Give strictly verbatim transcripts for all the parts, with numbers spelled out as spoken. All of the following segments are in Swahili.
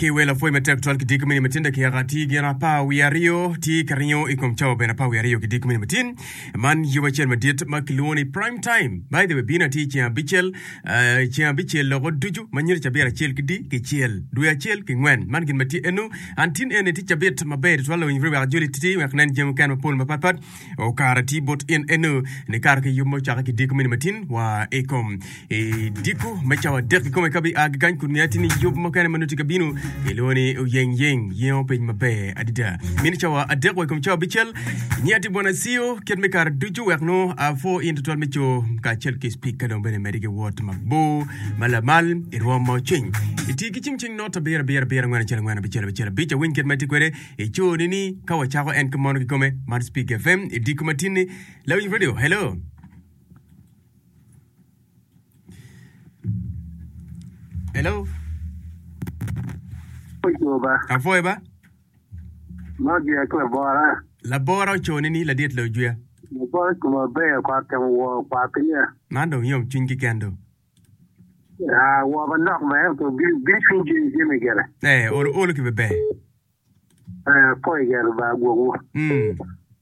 ki wela foi metek twal ki dik mini metin da ki agati gena pa wiario ti karinyo ikom chao bena pa wiario ki dik mini metin man yuwa chen medit makiloni prime time by the way bina ti chia bichel chia bichel logo duju manyir chabira chel ki di ki chel duya chel ki ngwen man gin meti enu antin ene ti chabit maber twala wi riwa juli ti mek nan jem kan pol mapapat o karati bot in enu ne kar ki yumo cha ki dik mini metin wa ikom e diku mechawa dek ko kabi ag gan kunyati ni yub makane manuti kabinu eloni yeng yeng yen pe mabe adida min chawa adek wa kom chawa bichel nyati bona sio ket me kar duju wekno a fo into tol mecho ka chel ki speak ka don bene medige wot magbo malamal irwa mo ching iti kichim ching not beer beer beer ngwana chel ngwana bichel bichel bicha win ket meti kwere e cho nini kawa chako en komono ki kome man speak fm e di kumatini lawin radio hello hello Afoy ba? Magia kwa bora. La bora choni ni la diet lo juya. Bora kuma be kwa kan wo kwa kinya. Mando yom chingi kendo. Ah, wo ba nok ma ko bi bi chingi ji me gele. Eh, ol ol ki be. Eh, poi gele ba go. Mm.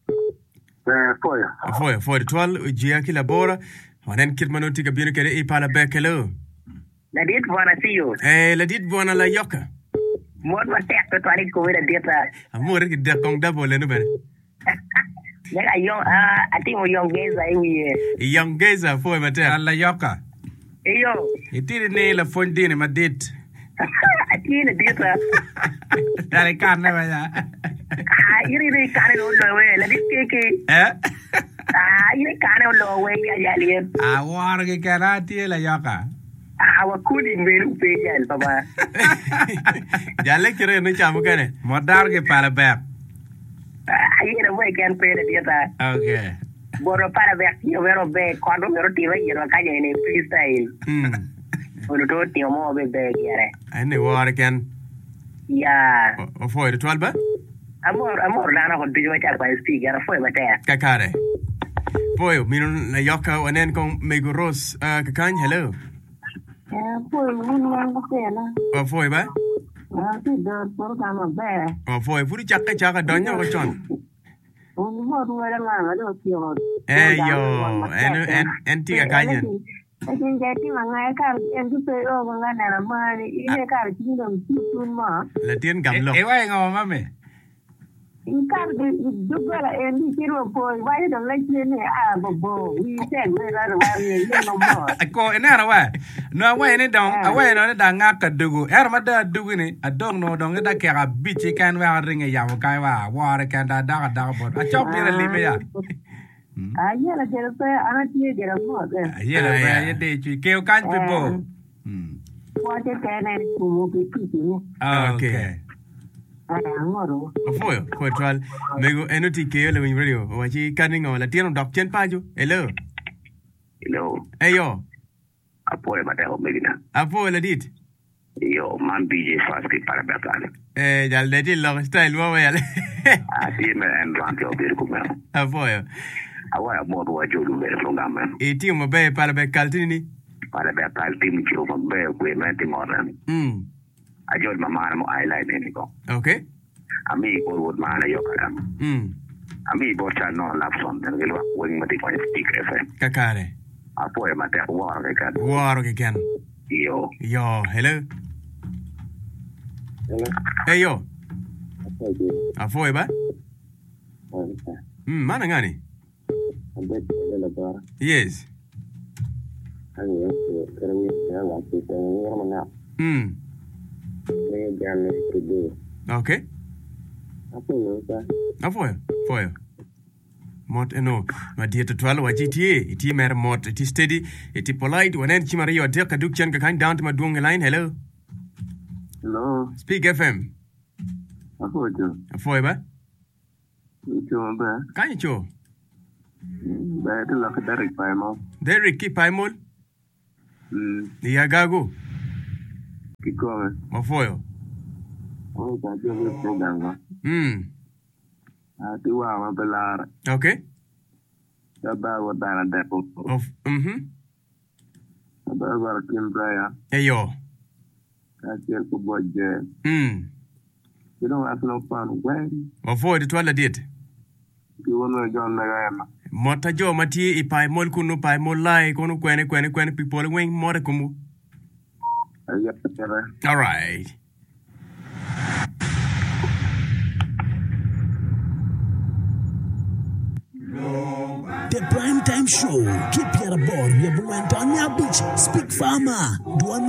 Eh, poi. Afoy, afoy twal juya ki la bora. Wanen kit manoti ka bino kere e pala be kelo. La diet buona sio. Eh, la diet buona la yoka. Mod wa tek to ari ko wera dieta. Amore ki de kong dabo le no ben. Ya ga yo ah ati mo yongeza iwi. Yongeza foi mate. Alla yoka. Eyo. Itiri ne la fondine ma dit. Ati ne dieta. Dale carne vaya. Ah, iri ri carne lo lo we la dit ke. Eh? Ah, iri carne lo we ya ya li. Ah, war ke karati la yoka. Awa kuni melu pe jal baba. Jalle kire no chamu kane. Modar ke para back. Ayi na we kan pe de dieta. Okay. Boro para back yo vero be kondo vero ti we yo kanya ne freestyle. Hmm. Ono to ti mo be be yare. Ane war ken. Ya. O foi twal ba? Amor amor dana ko dijo cha pa speaker foi mate. Kakare. Foi minun la yoka wanen kong meguros kakany hello. Foi mun wan ko pela. O foi ba? Ah, ti do por kama be. O foi furi chakka chaka donyo ko chon. Un mo duere mama do tio. Eh yo, en en en ti kakanyen. Akin jati manga kar en tu pe o ngana na mari ile kar kingdom tun ma. La tien gamlo. E wa ngo mame. Inkar dugala en di kiro po vai do la tiene a bobo. We said we ra wa ye no mo. Ko enara wa. No wa ne dong, awa no da ngaka dugu. Er ma da dugu ni adong no dong da ke ga bichi kan wa ringe ya mo kai wa. Wa kan da da da bo. A chop ni le me ya. Aye la jere pe ana tie jere mo. Aye la ba ye de chi ke kan pe bo. Hmm. Wa te kana ku mo ki ki ni. Okay. Angoro. Foi, foi twal. Mego enoti ke le win radio. Wachi kaningo la tien dok chen paju. Hello. Hello. Eyo. Apoy mate ho megina. Apo la dit. Yo man B J fast ki para betale. Eh, dal deti lo style mo yale. Ati me en rante o bir ku me. Apo yo. Awa mo do ajulu me program me. E ti mo be para be kaltini. Para betale tim chiu mo be ku me ti moran. Mm. Ajol mama mo highlight ni ko. Okay. Ami ko wod mana yo karam. Mm. Ami bo cha no lapson den gelo wing mati ko speak F M. Kakare. Apoy mate war ke kan. War ke ken. Yo. Yo, hello. Hey yo. Afoy ba? Hmm, mana ngani? Yes. Hmm. Okay. Afoy, afoy. Mot eno ma dieta twalo wa G T A iti mer mot iti steady iti polite wanen chimari yo tek kaduk chen ka kan down to madung line hello. Hello. Speak F M. Afoy jo. Afoy ba? Jo ba. Kan cho. Ba de la ka Derek Paimol. Derek ki Paimol. Mm. Ya gago. Ki ko. Afoy. Oh, ka jo ni program. Hmm. Ati wa ma belar. Okay. Da ba wa da na depo. Of mhm. Ba wa kim braya. Eyo. I said for boy Jazz. Mm. You don't have no fun when Avoid it wala dit. you want to John Nagayama. Mota jo mati ipai mol kunu pai mol lai kono kwene kwene kwene people wing more kumu. All right. The Primetime Show. Keep your board. We have went on your beach. Speak farmer. Do